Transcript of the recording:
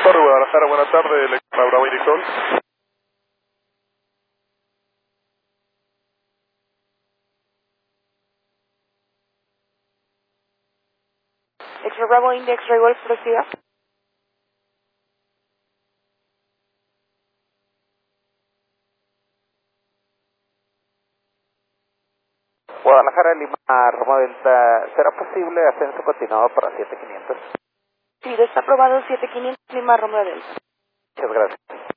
Torre, Guadalajara, buenas tardes, Electra Bravo y Sol. Extra Bravo Index, Ray Wolf, reciba. Guadalajara, Lima, Roma Delta, ¿será posible ascenso continuado para 7500? Sí, está aprobado 7500 Lima Romeo Delta. Muchas gracias.